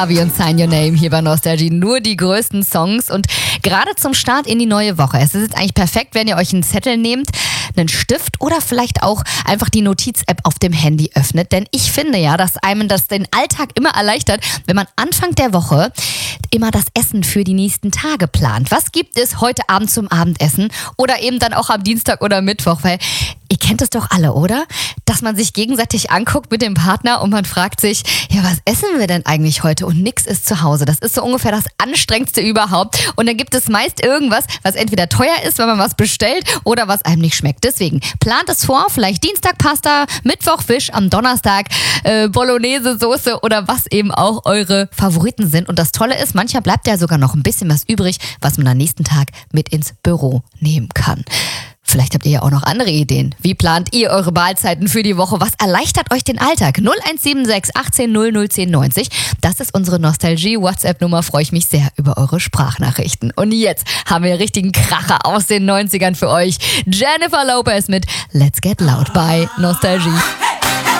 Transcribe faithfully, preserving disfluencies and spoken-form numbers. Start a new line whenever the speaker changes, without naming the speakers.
Avi und Sign Your Name hier bei Nostalgie. Nur die größten Songs und gerade zum Start in die neue Woche. Es ist jetzt eigentlich perfekt, wenn ihr euch einen Zettel nehmt, einen Stift oder vielleicht auch einfach die Notiz-App auf dem Handy öffnet. Denn ich finde ja, dass einem das den Alltag immer erleichtert, wenn man Anfang der Woche immer das Essen für die nächsten Tage plant. Was gibt es heute Abend zum Abendessen oder eben dann auch am Dienstag oder Mittwoch? Weil ihr kennt es doch alle, oder? Dass man sich gegenseitig anguckt mit dem Partner und man fragt sich, ja, was essen wir denn eigentlich heute? Und nix ist zu Hause. Das ist so ungefähr das Anstrengendste überhaupt. Und dann gibt es meist irgendwas, was entweder teuer ist, wenn man was bestellt, oder was einem nicht schmeckt. Deswegen plant es vor, vielleicht Dienstag Pasta, Mittwoch Fisch, am Donnerstag äh, Bolognese-Soße oder was eben auch eure Favoriten sind. Und das Tolle ist, manchmal bleibt ja sogar noch ein bisschen was übrig, was man am nächsten Tag mit ins Büro nehmen kann. Vielleicht habt ihr ja auch noch andere Ideen. Wie plant ihr eure Mahlzeiten für die Woche? Was erleichtert euch den Alltag? null eins sieben sechs achtzehn null null zehn neunzig. Das ist unsere Nostalgie-WhatsApp-Nummer. Freue ich mich sehr über eure Sprachnachrichten. Und jetzt haben wir einen richtigen Kracher aus den neunzigern für euch. Jennifer Lopez mit Let's Get Loud bei Nostalgie.